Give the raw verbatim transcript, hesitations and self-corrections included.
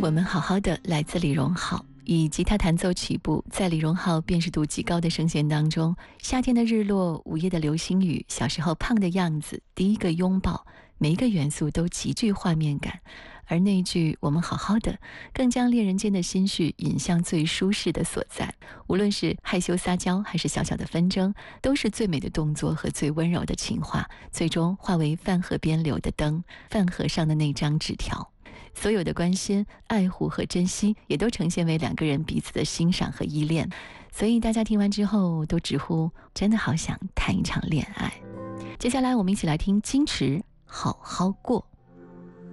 我们好好的来自李荣浩，以吉他弹奏起步，在李荣浩辨识度极高的声线当中，夏天的日落，午夜的流星雨，小时候胖的样子，第一个拥抱，每一个元素都极具画面感。而那句我们好好的更将恋人间的心绪引向最舒适的所在，无论是害羞撒娇还是小小的纷争，都是最美的动作和最温柔的情话，最终化为饭盒边留的灯，饭盒上的那张纸条。所有的关心、爱护和珍惜也都呈现为两个人彼此的欣赏和依恋，所以大家听完之后都直呼真的好想谈一场恋爱。接下来我们一起来听金池好好过。